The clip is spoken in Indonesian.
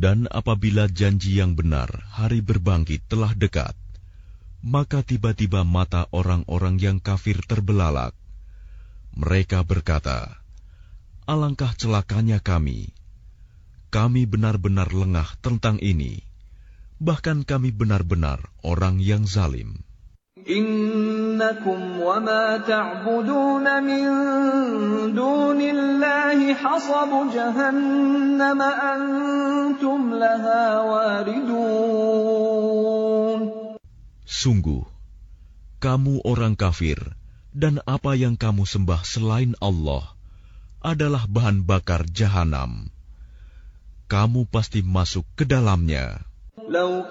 Dan apabila janji yang benar hari berbangkit telah dekat, maka tiba-tiba mata orang-orang yang kafir terbelalak. Mereka berkata, "Alangkah celakanya kami. Kami benar-benar lengah tentang ini. Bahkan kami benar-benar orang yang zalim." Innakum wa ma ta'buduna min dunillahi hasabu jahannam antum laha waridun. Sungguh, kamu orang kafir dan apa yang kamu sembah selain Allah adalah bahan bakar jahanam. Kamu pasti masuk ke dalamnya. لو